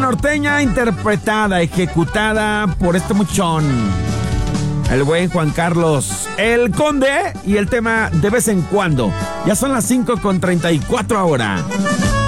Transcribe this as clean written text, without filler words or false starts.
norteña interpretada, ejecutada por este muchón, el buen Juan Carlos El Conde, y el tema De Vez en Cuando. Ya son las 5:34 ahora.